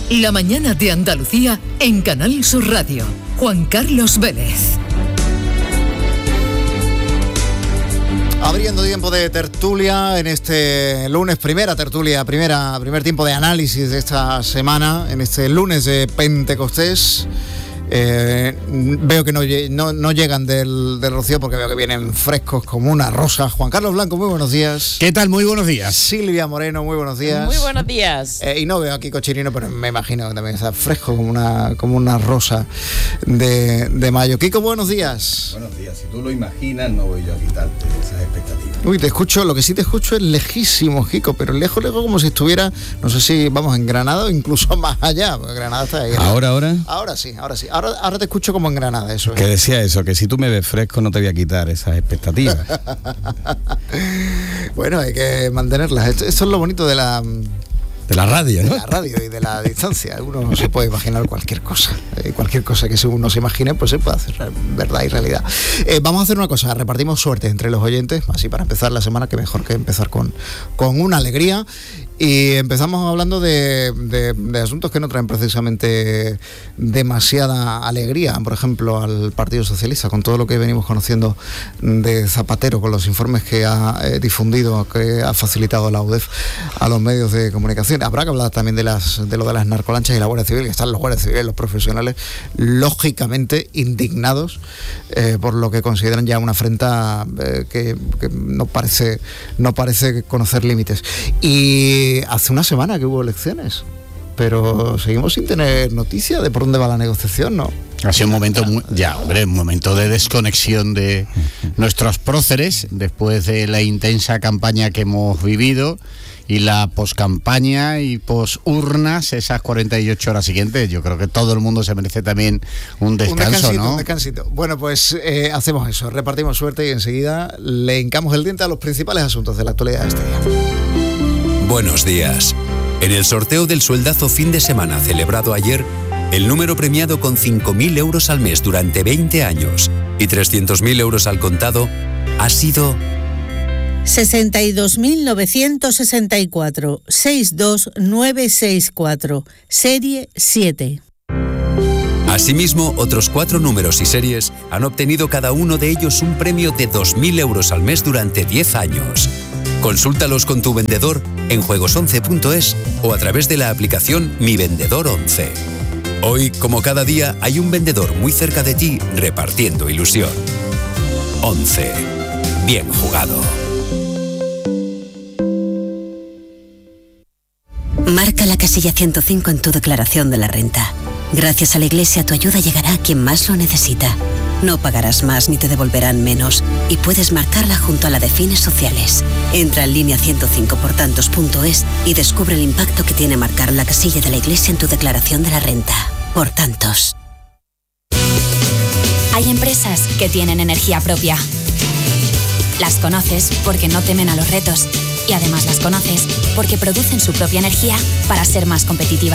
La mañana de Andalucía en Canal Sur Radio. Juan Carlos Vélez. Abriendo tiempo de tertulia en este lunes, primer tiempo de análisis de esta semana, en este lunes de Pentecostés. Veo que no llegan del Rocío porque veo que vienen frescos como una rosa. Juan Carlos Blanco, muy buenos días. ¿Qué tal? Muy buenos días. Silvia Moreno, muy buenos días. Muy buenos días. Y no veo aquí Cochinino, pero me imagino que también está fresco como una rosa de mayo. Kiko, buenos días. Buenos días. Si tú lo imaginas, no voy yo a quitarte esas expectativas. Uy, te escucho, lo que sí te escucho es lejísimo, Kiko, pero lejos como si estuviera, no sé si vamos en Granada o incluso más allá, porque Granada está ahí. ¿Ahora? Ahora sí. Ahora te escucho como en Granada, eso. Que decía eso, que si tú me ves fresco no te voy a quitar esas expectativas. Bueno, hay que mantenerlas. Esto es lo bonito de la radio, ¿no? De la radio y de la distancia. Uno se puede imaginar cualquier cosa. Cualquier cosa que uno se imagine, pues se puede hacer verdad y realidad. Vamos a hacer una cosa, repartimos suerte entre los oyentes, así para empezar la semana, que mejor que empezar con una alegría. Y empezamos hablando de asuntos que no traen precisamente demasiada alegría. Por ejemplo, al Partido Socialista, con todo lo que venimos conociendo de Zapatero, con los informes que ha difundido, que ha facilitado la UDEF a los medios de comunicación. Habrá que hablar también de lo de las narcolanchas y la Guardia Civil, que están los guardias civiles, los profesionales, lógicamente indignados por lo que consideran ya una afrenta que no parece conocer límites. Y hace una semana que hubo elecciones, pero seguimos sin tener noticia de por dónde va la negociación, ¿no? Ha sido un momento un momento de desconexión de nuestros próceres después de la intensa campaña que hemos vivido y la poscampaña y posurnas, esas 48 horas siguientes. Yo creo que todo el mundo se merece también un descanso, ¿no? Un descansito. Bueno, pues hacemos eso, repartimos suerte y enseguida le hincamos el diente a los principales asuntos de la actualidad de este día. Buenos días. En el sorteo del sueldazo fin de semana celebrado ayer, el número premiado con 5.000 euros al mes durante 20 años y 300.000 euros al contado ha sido 62.964, 62964, serie 7. Asimismo, otros 4 números y series han obtenido cada uno de ellos un premio de 2.000 euros al mes durante 10 años. Consúltalos con tu vendedor en juegos11.es o a través de la aplicación Mi Vendedor 11. Hoy, como cada día, hay un vendedor muy cerca de ti repartiendo ilusión. 11. Bien jugado. Marca la casilla 105 en tu declaración de la renta. Gracias a la Iglesia, tu ayuda llegará a quien más lo necesita. No pagarás más ni te devolverán menos y puedes marcarla junto a la de fines sociales. Entra en línea 105portantos.es y descubre el impacto que tiene marcar la casilla de la Iglesia en tu declaración de la renta. Por tantos. Hay empresas que tienen energía propia. Las conoces porque no temen a los retos y además las conoces porque producen su propia energía para ser más competitivas.